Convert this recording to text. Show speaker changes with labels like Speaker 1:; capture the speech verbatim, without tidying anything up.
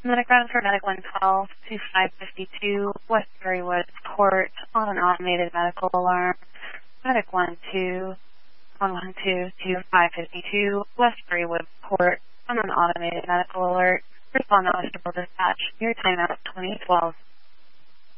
Speaker 1: Medic ground for Medic one twelve two five five two, West Berrywood Court on an automated medical alarm. Medic one two one one two two five five two, West Berrywood Court on an automated medical alert. Respond to Western Dispatch. Your timeout twenty twelve.